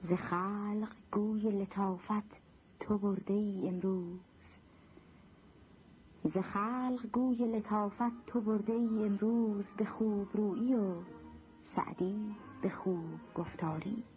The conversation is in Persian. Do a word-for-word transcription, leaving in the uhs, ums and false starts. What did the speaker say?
ز خلق گوی لطافت تو برده ای امروز، ز خلق گوی لطافت تو برده ای امروز، به خوب رویی و سعدی به خوب گفتاری.